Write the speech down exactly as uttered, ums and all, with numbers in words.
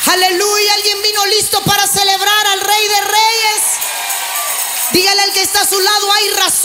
Aleluya, alguien vino listo para celebrar al Rey de Reyes. Dígale al que está a su lado, hay razón